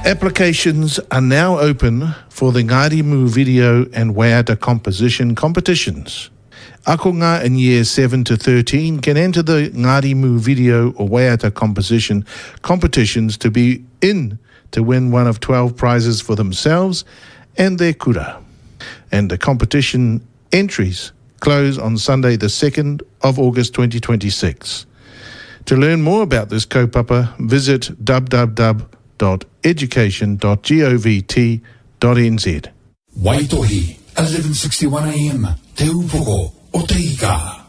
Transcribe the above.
Applications are now open for the Ngārimu Video and Waiata Composition competitions. Akonga in years 7 to 13 can enter the Ngārimu Video or Waiata Composition competitions to be in to win one of 12 prizes for themselves and their kura. And the competition entries close on Sunday the 2nd of August 2026. To learn more about this kaupapa, visit www.education.govt.nz. Waitohi, 11:61 a.m. Te Upoko, o Te Ika.